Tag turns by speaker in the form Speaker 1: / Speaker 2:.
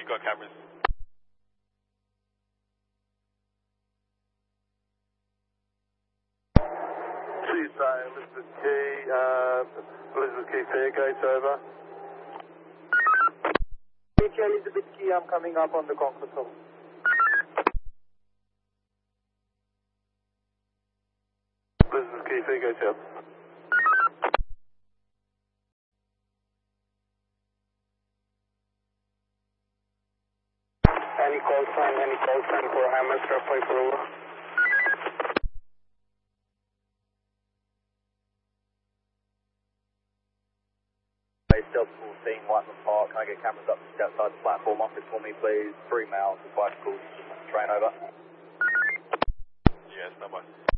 Speaker 1: you got cameras?
Speaker 2: Tuesday, Elizabeth Key, Fairgate, over. Elizabeth Key, I'm coming up on the conference call. Elizabeth Key, Fairgate, yeah. Any call sign for Hammersmith, Piper over.
Speaker 3: Delta 14, Whiteman Park. Can I get cameras up just outside the platform office for me, please? 3 miles, 5 calls, train over.
Speaker 1: Yes, no way.